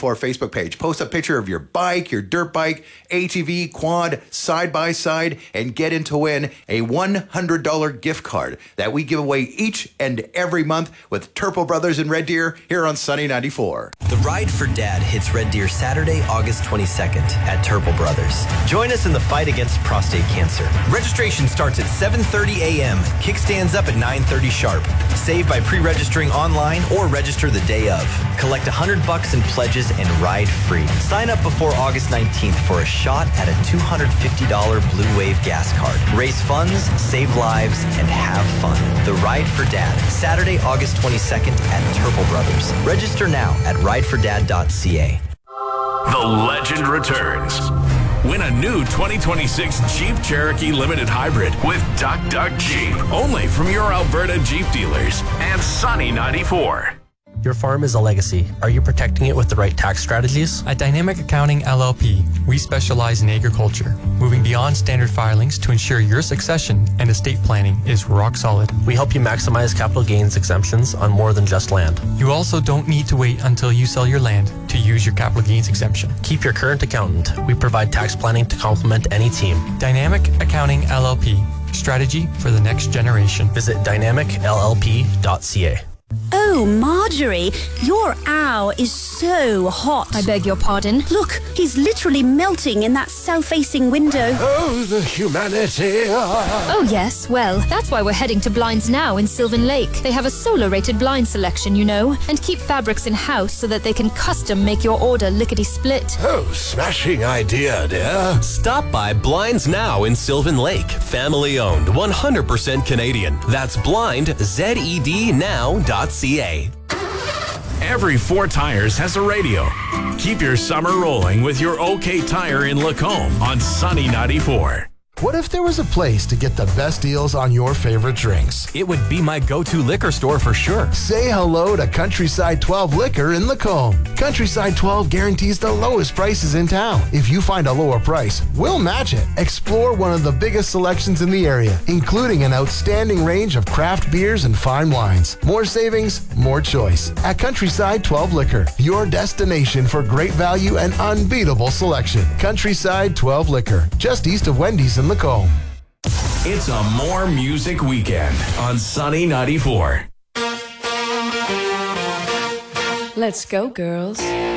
94 Facebook page. Post a picture of your bike, your dirt bike, ATV, quad, side-by-side, and get in to win a $100 gift card that we give away each and every month with Turple Brothers in Red Deer here on Sunny 94. The Ride for Dad hits Red Deer Saturday, August 22nd at Turple Brothers. Join us in the fight against prostate cancer. Registration starts at 7:30 a.m. Kickstands up at 9:30 sharp. Save by pre-registering online or register the day of. Collect $100 in pledges and ride free. Sign up before August 19th for a shot at a $250 Blue Wave gas card. Raise funds, save lives, and have fun. The Ride for Dad, Saturday, August 22nd at Turple Brothers. Register now at ridefordad.ca. The legend returns. Win a new 2026 Jeep Cherokee Limited Hybrid with Duck Duck Jeep. Only from your Alberta Jeep dealers and Sunny 94. Your farm is a legacy. Are you protecting it with the right tax strategies? At Dynamic Accounting LLP, we specialize in agriculture, moving beyond standard filings to ensure your succession and estate planning is rock solid. We help you maximize capital gains exemptions on more than just land. You also don't need to wait until you sell your land to use your capital gains exemption. Keep your current accountant. We provide tax planning to complement any team. Dynamic Accounting LLP, strategy for the next generation. Visit dynamicllp.ca. Oh, Marjorie, your owl is so hot. I beg your pardon? Look, he's literally melting in that south-facing window. Oh, the humanity. Oh, yes. Well, that's why we're heading to Blinds Now in Sylvan Lake. They have a solar-rated blind selection, you know, and keep fabrics in-house so that they can custom make your order lickety-split. Oh, smashing idea, dear. Stop by Blinds Now in Sylvan Lake. Family-owned, 100% Canadian. That's blindzednow.ca. Every 4 Tires has a radio. Keep your summer rolling with your OK Tire in Lacombe on Sunny 94. What if there was a place to get the best deals on your favorite drinks? It would be my go-to liquor store for sure. Say hello to Countryside 12 Liquor in Lacombe. Countryside 12 guarantees the lowest prices in town. If you find a lower price, we'll match it. Explore one of the biggest selections in the area, including an outstanding range of craft beers and fine wines. More savings, more choice. At Countryside 12 Liquor, your destination for great value and unbeatable selection. Countryside 12 Liquor, just east of Wendy's in Lacombe. It's a more music weekend on Sunny 94. Let's go, girls.